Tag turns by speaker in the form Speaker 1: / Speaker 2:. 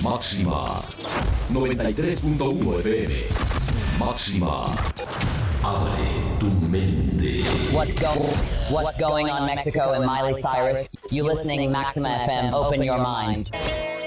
Speaker 1: Máxima 93.1 FM. Máxima. Abre tu mente.
Speaker 2: What's going on, Mexico and Miley Cyrus? You listening Maxima FM, open your mind.